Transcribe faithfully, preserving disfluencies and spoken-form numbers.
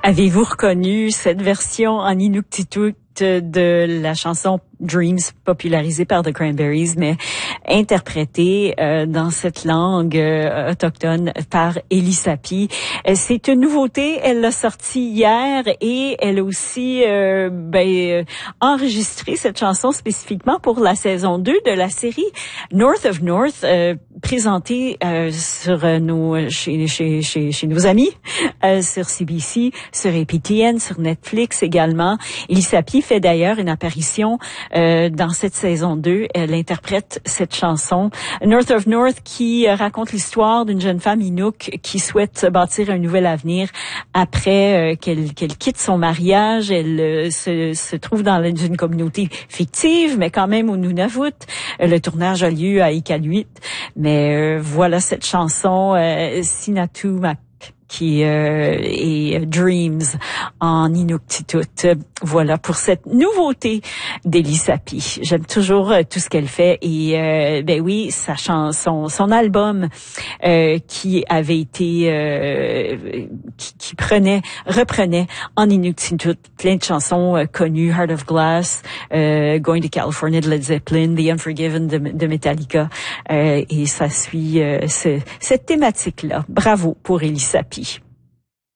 Avez-vous reconnu cette version en Inuktitut de la chanson Dreams, popularisée par The Cranberries, mais interprétée euh, dans cette langue euh, autochtone par Elie Sapi. Euh, c'est une nouveauté, elle l'a sortie hier et elle a aussi euh, ben, euh, enregistré cette chanson spécifiquement pour la saison deux de la série North of North, euh, présentée euh, sur nos chez chez chez chez nos amis euh, sur C B C, sur A P T N, sur Netflix également. Elie Sapi fait d'ailleurs une apparition euh, dans cette saison deux. Elle interprète cette chanson North of North qui euh, raconte l'histoire d'une jeune femme Inuk qui souhaite bâtir un nouvel avenir après euh, qu'elle qu'elle quitte son mariage. Elle euh, se, se trouve dans une communauté fictive, mais quand même au Nunavut. Euh, le tournage a lieu à Iqaluit. Mais euh, voilà cette chanson euh, Sinatumak qui euh, est Dreams en Inuktitut. Voilà pour cette nouveauté d'Elie Sapi. J'aime toujours euh, tout ce qu'elle fait et euh, ben oui, sa chanson, son album euh, qui avait été euh, qui, qui prenait, reprenait en Inuktitut plein de chansons euh, connues, Heart of Glass, euh, Going to California de Led Zeppelin, The Unforgiven de, de Metallica, euh, et ça suit euh, ce, cette thématique-là. Bravo pour Elie Sapi.